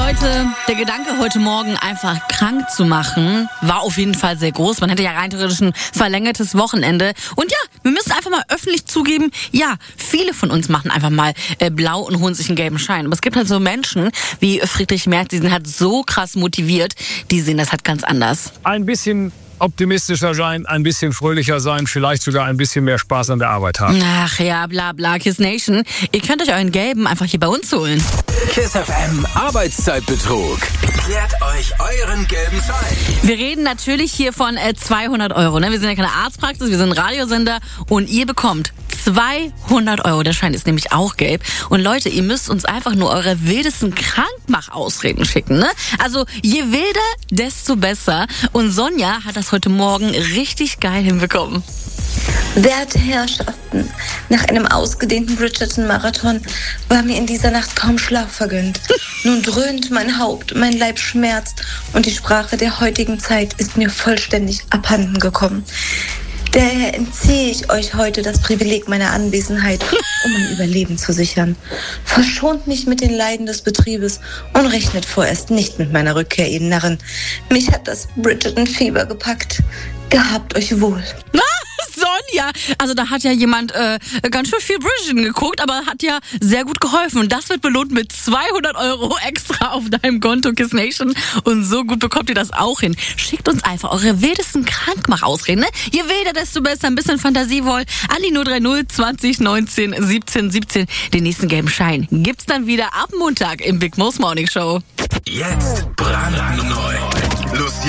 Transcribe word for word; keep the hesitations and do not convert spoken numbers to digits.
Leute, der Gedanke heute Morgen einfach krank zu machen, war auf jeden Fall sehr groß. Man hätte ja rein theoretisch ein verlängertes Wochenende. Und ja, wir müssen einfach mal öffentlich zugeben, ja, viele von uns machen einfach mal äh, blau und holen sich einen gelben Schein. Aber es gibt halt so Menschen wie Friedrich Merz, die sind halt so krass motiviert, die sehen das halt ganz anders. Ein bisschen optimistischer sein, ein bisschen fröhlicher sein, vielleicht sogar ein bisschen mehr Spaß an der Arbeit haben. Ach ja, bla bla, Kiss Nation. Ihr könnt euch euren gelben einfach hier bei uns holen. Kiss F M Arbeitszeitbetrug. Klärt euch euren gelben Schein. Wir reden natürlich hier von äh, zweihundert Euro. Ne? Wir sind ja keine Arztpraxis, wir sind ein Radiosender und ihr bekommt zweihundert Euro. Der Schein ist nämlich auch gelb. Und Leute, ihr müsst uns einfach nur eure wildesten Krankmachausreden schicken. Ne? Also je wilder, desto besser. Und Sonja hat das heute Morgen richtig geil hinbekommen. Werte Herrschaften, nach einem ausgedehnten Bridgerton-Marathon war mir in dieser Nacht kaum Schlaf vergönnt. Nun dröhnt mein Haupt, mein Leib schmerzt und die Sprache der heutigen Zeit ist mir vollständig abhanden gekommen. Daher entziehe ich euch heute das Privileg meiner Anwesenheit, um mein Überleben zu sichern. Verschont mich mit den Leiden des Betriebes und rechnet vorerst nicht mit meiner Rückkehr, ihr Narren. Mich hat das Bridgerton-Fieber gepackt. Gehabt euch wohl. Sonja, also da hat ja jemand äh, ganz schön viel Bridgerton geguckt, aber hat ja sehr gut geholfen. Und das wird belohnt mit zweihundert Euro extra auf deinem Konto Kiss Nation. Und so gut bekommt ihr das auch hin. Schickt uns einfach eure wildesten Krankmachausreden. Ne? Je wilder, desto besser. Ein bisschen Fantasie wollt. An die null drei null zwanzig neunzehn siebzehn siebzehn. Den nächsten gelben Schein gibt's dann wieder ab Montag im Big Mo's Morning Show. Jetzt brandneu. Lucia